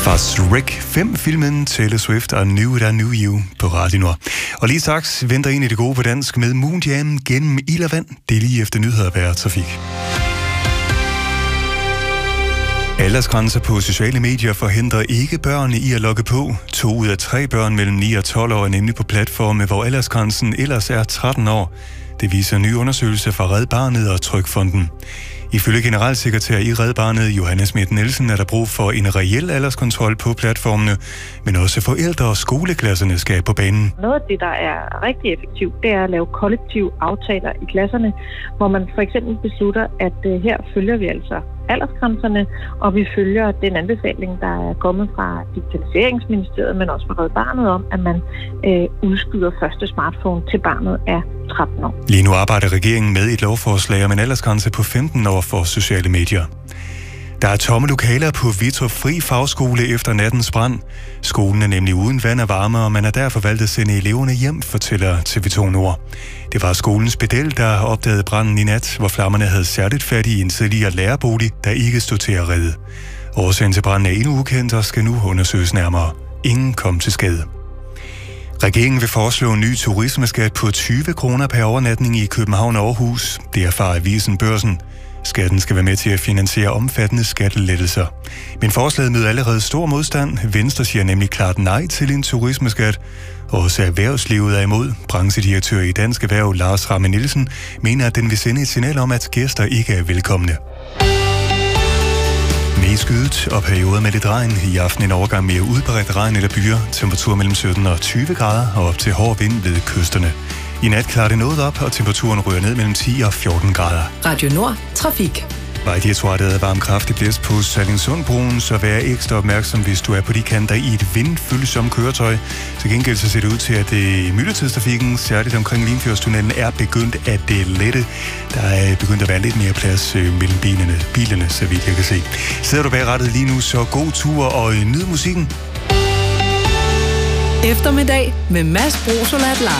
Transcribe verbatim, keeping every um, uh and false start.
Fra Shrek fem-filmen Taylor Swift og New It I Knew You på Radio Nord. Og lige straks venter en i det gode på dansk med Moonjam gennem ild og vand. Det er lige efter nyheder af trafik. Aldersgrænser på sociale medier forhindrer ikke børn i at logge på. To ud af tre børn mellem ni og tolv år er nemlig på platforme, hvor aldersgrænsen ellers er tretten år. Det viser en ny undersøgelse fra Red Barnet og Trygfonden. Ifølge generalsekretær i Red Barnet, Johanna Schmidt Nielsen, er der brug for en reel alderskontrol på platformene, men også forældre og skoleklasserne skal på banen. Noget af det, der er rigtig effektivt, det er at lave kollektive aftaler i klasserne, hvor man for eksempel beslutter, at uh, her følger vi altså aldersgrænserne, og vi følger den anbefaling, der er kommet fra Digitaliseringsministeriet, men også fra Red Barnet om, at man øh, udskyder første smartphone til barnet er tretten år. Lige nu arbejder regeringen med et lovforslag om en aldersgrænse på femten år for sociale medier. Der er tomme lokaler på Vitrup Fri Fagskole efter nattens brand. Skolen er nemlig uden vand og varme, og man har derfor valgt at sende eleverne hjem, fortæller T V to Nord. Det var skolens pedel, der opdagede branden i nat, hvor flammerne havde særligt fat i en tidligere lærerbolig, der ikke stod til at redde. Årsagen til branden er endnu ukendt og skal nu undersøges nærmere. Ingen kom til skade. Regeringen vil foreslå en ny turismeskat på tyve kroner per overnatning i København og Aarhus. Det erfarer avisen Børsen. Skatten skal være med til at finansiere omfattende skattelettelser. Men forslaget møder allerede stor modstand. Venstre siger nemlig klart nej til en turismeskat. Også erhvervslivet er imod. Branchedirektør i Dansk Erhverv, Lars Ramme Nielsen, mener, at den vil sende et signal om, at gæster ikke er velkomne. Mest skyet og perioder med lidt regn. I aften en overgang mere udbredt regn eller byer. Temperatur mellem sytten og tyve grader og op til hård vind ved kysterne. I nat klarer det noget op, og temperaturen ryger ned mellem ti og fjorten grader. Radio Nord. Trafik. Vejdirektoratet er varm kraftig blæst på Sallingsundbroen, så vær ekstra opmærksom, hvis du er på de kanter i et vindfølsomt køretøj. Til gengæld så ser det ud til, at det myldretidstrafikken, særligt omkring Limfjordstunnelen, er begyndt at det lette. Der er begyndt at være lidt mere plads mellem bilerne, bilerne, så vidt jeg kan se. Sidder du bag rattet lige nu, så god tur og nyd musikken. Eftermiddag med Mads Brosolat.